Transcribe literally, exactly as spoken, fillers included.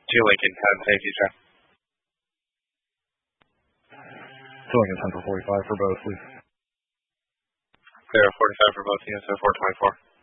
two Lincoln ten, safety check. two Lincoln ten for forty-five for both, please. Clear forty-five for both units at four twenty-four.